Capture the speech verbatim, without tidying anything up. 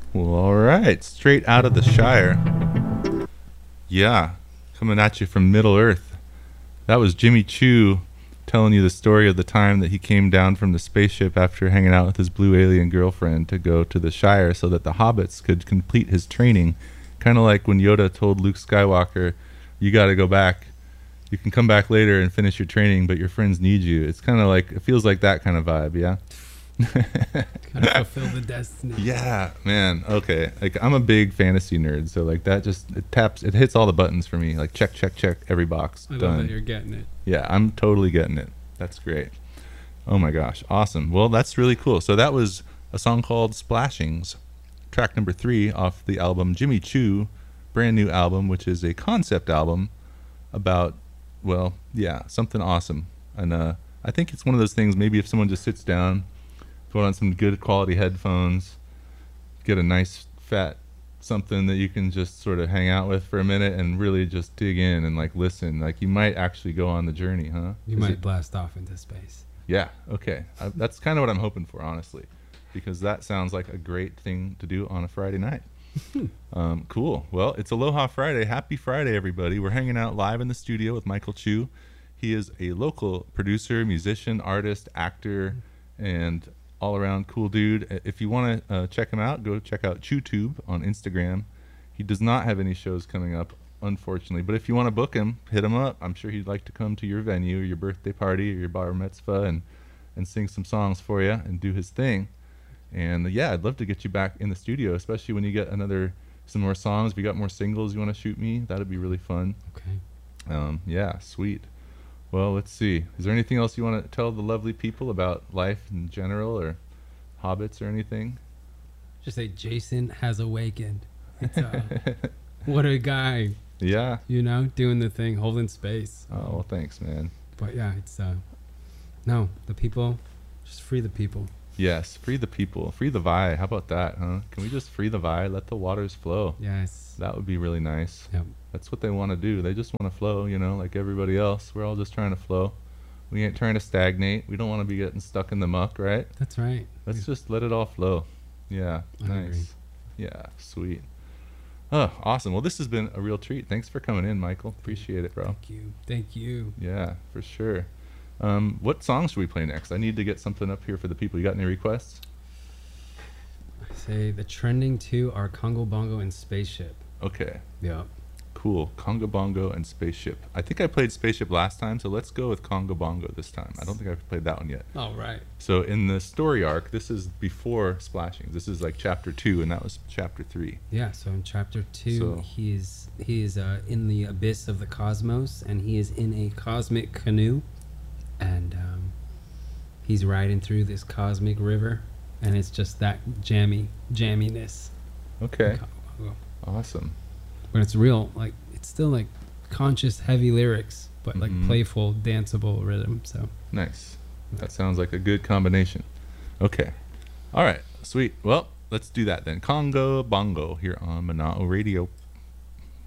Well, all right. Straight out of the Shire. Yeah. Coming at you from Middle Earth. That was Jimmy Choo telling you the story of the time that he came down from the spaceship after hanging out with his blue alien girlfriend to go to the Shire so that the hobbits could complete his training. Kind of like when Yoda told Luke Skywalker, you got to go back. You can come back later and finish your training, but your friends need you. It's kind of like, it feels like that kind of vibe, yeah? Gotta fulfill the destiny. Yeah, man. Okay. Like, I'm a big fantasy nerd, so like that just, it taps, it hits all the buttons for me. Like, check, check, check, every box. I Done. love that you're getting it. Yeah, I'm totally getting it. That's great. Oh my gosh, awesome. Well, that's really cool. So that was a song called Splashings, track number three off the album Jimmy Choo, brand new album, which is a concept album about, well, yeah, something awesome. And uh, I think it's one of those things, maybe if someone just sits down, put on some good quality headphones, get a nice fat something that you can just sort of hang out with for a minute and really just dig in and like listen, like you might actually go on the journey, huh? You Is might it- blast off into space. yeah, okay. I, that's kind of what I'm hoping for, honestly, because that sounds like a great thing to do on a Friday night. um, cool. Well, it's Aloha Friday. Happy Friday, everybody. We're hanging out live in the studio with Michael Choo. He is a local producer, musician, artist, actor, and all-around cool dude. If you want to uh, check him out, go check out ChooTube on Instagram. He does not have any shows coming up, unfortunately, but if you want to book him, hit him up. I'm sure he'd like to come to your venue, your birthday party, or your bar mitzvah, and and sing some songs for you and do his thing. And uh, yeah, I'd love to get you back in the studio, especially when you get another some more songs. If you got more singles you want to shoot me, that'd be really fun. Okay. Um, yeah, sweet. Well, let's see. Is there anything else you want to tell the lovely people about life in general, or hobbits, or anything? Just say Jason has awakened. It's, uh, what a guy, Yeah. you know, doing the thing, holding space. Oh, well, thanks, man. But yeah, it's uh, no, the people, just free the people. Yes, free the people, free the Vi. How about that, huh? Can we just free the Vi, let the waters flow? Yes. That would be really nice. Yep. That's what they want to do. They just want to flow, you know, like everybody else. We're all just trying to flow. We ain't trying to stagnate. We don't want to be getting stuck in the muck, right? That's right. Let's just let it all flow. Yeah, I nice. agree. Yeah, sweet. Oh, awesome. Well, this has been a real treat. Thanks for coming in, Michael. Appreciate it, bro. Thank you. Thank you. Yeah, for sure. Um, what song should we play next? I need to get something up here for the people. You got any requests? I say the trending two are Congo Bongo and Spaceship. Okay, Yeah. cool. Congo Bongo and Spaceship. I think I played Spaceship last time, so let's go with Congo Bongo this time. I don't think I've played that one yet. All right. So in the story arc, this is before Splashings. This is like chapter two, and that was chapter three. Yeah. So in chapter two, So- he is he is uh, in the abyss of the cosmos, and he is in a cosmic canoe, and um, he's riding through this cosmic river, and it's just that jammy jamminess. Okay, Congo Bongo. awesome. But it's real, like it's still like conscious, heavy lyrics, but like Mhm. playful, danceable rhythm. So Nice. That sounds like a good combination. Okay. All right. Sweet. Well, let's do that then. Congo Bongo here on Mana'o Radio.